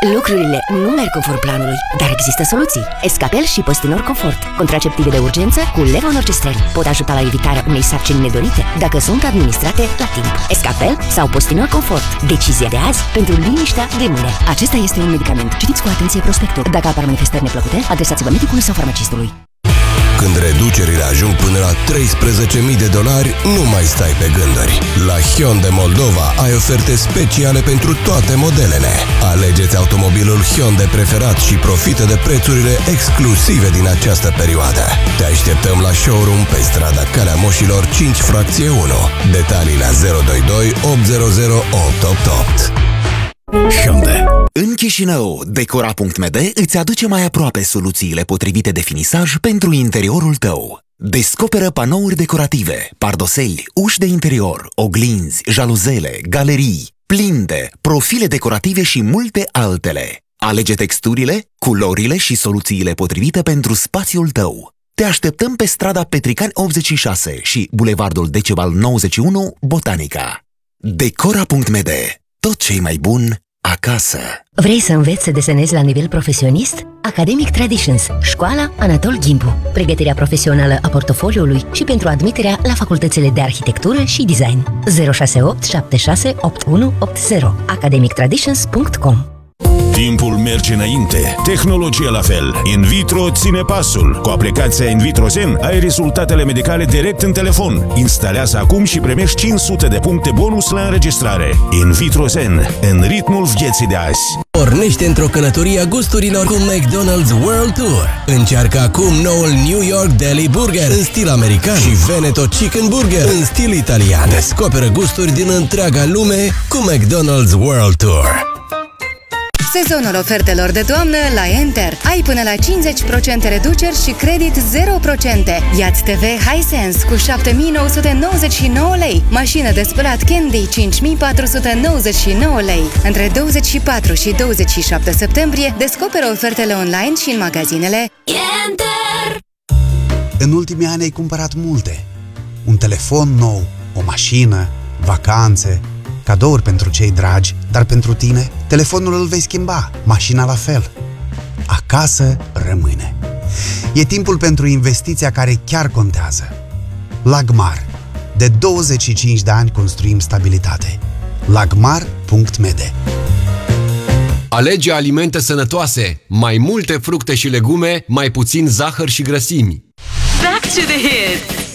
Lucrurile nu merg conform planului, dar există soluții. Escapel și Postinor Confort, contraceptive de urgență cu levonorgestrel, pot ajuta la evitarea unei sarcini nedorite dacă sunt administrate la timp. Escapel sau Postinor Confort, decizia de azi pentru liniștea de mâine. Acesta este un medicament. Citiți cu atenție prospectul. Dacă apar manifestări neplăcute, adresați-vă medicului sau farmacistului. Când reducerile ajung până la $13.000, nu mai stai pe gânduri. La Hyundai Moldova ai oferte speciale pentru toate modelele. Alegeți automobilul Hyundai preferat și profită de prețurile exclusive din această perioadă. Te așteptăm la showroom pe strada Calea Moșilor 5 fracție 1. Detalii la 022 800 888. Hyundai. În Chișinău, Decora.md îți aduce mai aproape soluțiile potrivite de finisaj pentru interiorul tău. Descoperă panouri decorative, pardoseli, uși de interior, oglinzi, jaluzele, galerii, plinte, profile decorative și multe altele. Alege texturile, culorile și soluțiile potrivite pentru spațiul tău. Te așteptăm pe strada Petricani 86 și Bulevardul Decebal 91, Botanica. Decora.md. Tot ce-i mai bun acasă. Vrei să înveți să desenezi la nivel profesionist? Academic Traditions, școala Anatol Ghimbu. Pregătirea profesională a portofoliului și pentru admiterea la facultățile de arhitectură și design. 068 76 8180 academictraditions.com. Timpul merge înainte, tehnologia la fel. Invitro ține pasul. Cu aplicația Invitro Zen ai rezultatele medicale direct în telefon. Instalează acum și primești 500 de puncte bonus la înregistrare. Invitro Zen, în ritmul vieții de azi. Pornește într-o călătorie a gusturilor cu McDonald's World Tour. Încearcă acum noul New York Deli Burger în stil american și Veneto Chicken Burger în stil italian. Descoperă gusturi din întreaga lume cu McDonald's World Tour. Sezonul ofertelor de toamnă la Enter. Ai până la 50% reduceri și credit 0%. Iați TV Hisense cu 7.999 lei. Mașină de spălat Candy 5.499 lei. Între 24 și 27 septembrie descoperă ofertele online și în magazinele Enter. În ultimii ani ai cumpărat multe. Un telefon nou, o mașină, vacanțe, cadouri pentru cei dragi, dar pentru tine, telefonul îl vei schimba, mașina la fel. Acasă rămâne. E timpul pentru investiția care chiar contează. Lagmar. De 25 de ani construim stabilitate. Lagmar.md. Alege alimente sănătoase, mai multe fructe și legume, mai puțin zahăr și grăsimi. Back to the hits.